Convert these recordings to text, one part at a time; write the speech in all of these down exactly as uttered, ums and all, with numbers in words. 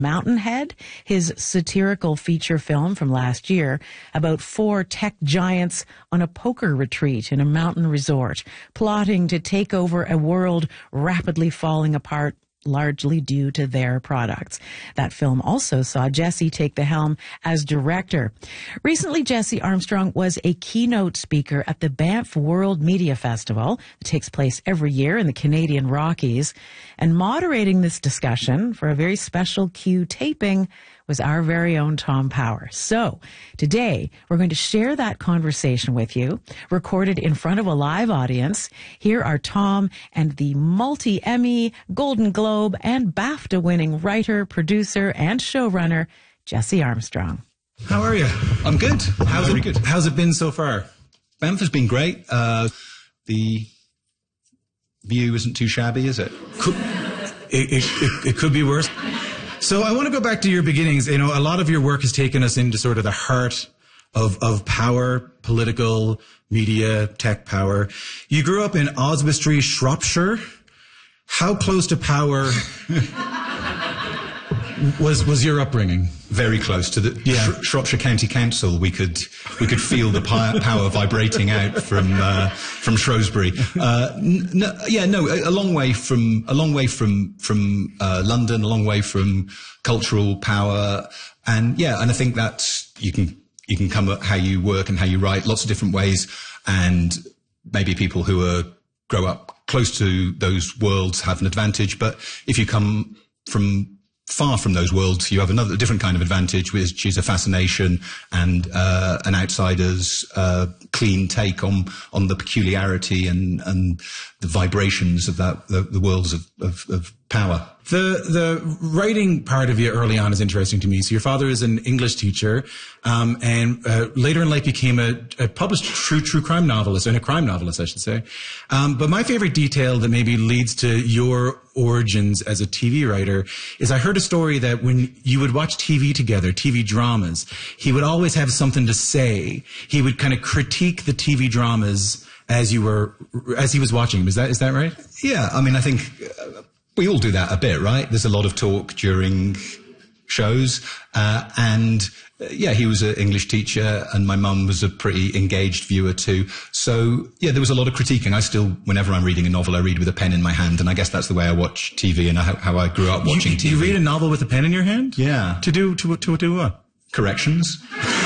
Mountainhead, his satirical feature film from last year about four tech giants on a poker retreat in a mountain resort, plotting to take over a world rapidly falling apart, largely due to their products. That film also saw Jesse take the helm as director. Recently, Jesse Armstrong was a keynote speaker at the Banff World Media Festival that takes place every year in the Canadian Rockies. And moderating this discussion for a very special Q taping was our very own Tom Power. So today we're going to share that conversation with you, recorded in front of a live audience. Here are Tom and the multi-Emmy, Golden Globe, and BAFTA winning writer, producer, and showrunner, Jesse Armstrong. How are you? I'm good. How's Very it, good. How's it been so far? Banff has been great. Uh, the view isn't too shabby, is it? Could, it, it, it? It could be worse. So I want to go back to your beginnings. You know, a lot of your work has taken us into sort of the heart of, of power, political, media, tech power. You grew up in Oswestry, Shropshire. How close to power was was your upbringing? Very close to the Yeah. Sh- Shropshire County Council. We could we could feel the pi- power vibrating out from uh, from Shrewsbury. Uh, n- no, yeah, no, a, a long way from a long way from from uh, London, a long way from cultural power, and yeah, and I think that's you can you can come at how you work and how you write lots of different ways, and maybe people who are grow up close to those worlds have an advantage, but if you come from far from those worlds, you have another different kind of advantage, which is a fascination and uh, an outsider's uh, clean take on on the peculiarity and and the vibrations of that the, the worlds of, of, of power. The the writing part of you early on is interesting to me. So your father is an English teacher, um, and uh, later in life became a, a published true true crime novelist, and a crime novelist, I should say. Um, but my favorite detail that maybe leads to your origins as a T V writer is I heard a story that when you would watch T V together, T V dramas, he would always have something to say. He would kind of critique the T V dramas as you were as he was watching them. Is that is that right? Yeah, I mean, I think uh, we all do that a bit, right? There's a lot of talk during shows, uh, and uh, yeah, he was an English teacher, and my mum was a pretty engaged viewer too. So yeah, there was a lot of critiquing. I still, whenever I'm reading a novel, I read with a pen in my hand, and I guess that's the way I watch T V and how, how I grew up watching you, T V. You read a novel with a pen in your hand? Yeah. To do to to do what? Corrections.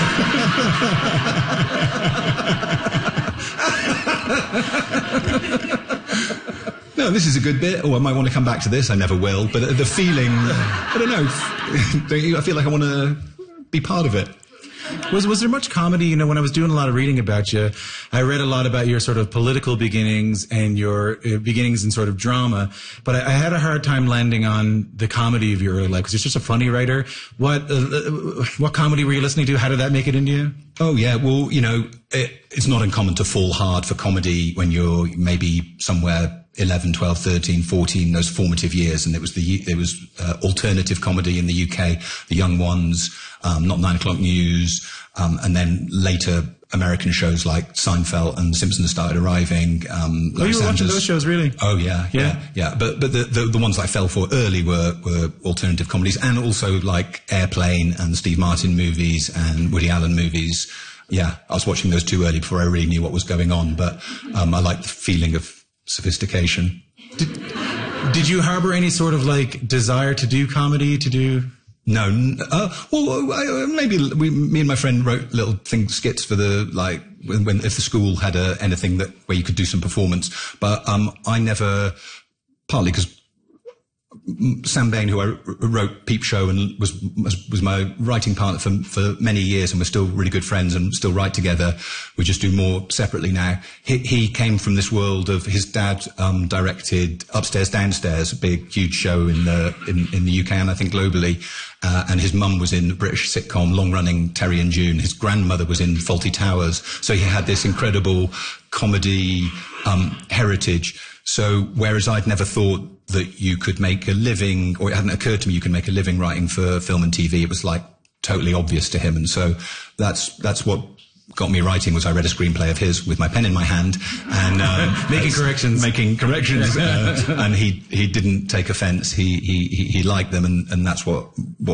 No, this is a good bit. Oh, I might want to come back to this. I never will. But the feeling, I don't know. I feel like I want to be part of it. Was was there much comedy? You know, when I was doing a lot of reading about you, I read a lot about your sort of political beginnings and your uh, beginnings in sort of drama. But I, I had a hard time landing on the comedy of your early life because you're such a funny writer. What uh, what comedy were you listening to? How did that make it into you? Oh, yeah. Well, you know, it, it's not uncommon to fall hard for comedy when you're maybe somewhere eleven, twelve, thirteen, fourteen, those formative years. And it was the, there was uh, alternative comedy in the U K, The Young Ones, um, Not Nine O'Clock News, um, and then later American shows like Seinfeld and The Simpsons started arriving. Um, oh, you were watching those shows, really? Oh, yeah, yeah, yeah. yeah. But but the, the the ones I fell for early were were alternative comedies, and also like Airplane and the Steve Martin movies and Woody Allen movies. Yeah, I was watching those too early before I really knew what was going on. But um, I liked the feeling of sophistication. Did, did you harbor any sort of like desire to do comedy, to do? No, uh, well, I, maybe we, me and my friend wrote little thing skits for the like when, when if the school had a, anything that where you could do some performance. But um, I never, partly because Sam Bain, who I wrote Peep Show and was was, was my writing partner for, for many years, and we're still really good friends and still write together. We just do more separately now. He, he came from this world of his dad um, directed Upstairs Downstairs, a big huge show in the in, in the U K and I think globally. Uh, and his mum was in the British sitcom long-running Terry and June. His grandmother was in Fawlty Towers. So he had this incredible comedy um, heritage. So whereas I'd never thought that you could make a living, or it hadn't occurred to me you could make a living writing for film and T V, it was like totally obvious to him. And so that's that's what got me writing was I read a screenplay of his with my pen in my hand and um, making corrections, making corrections, uh, and he he didn't take offence. He he he liked them, and, and that's what what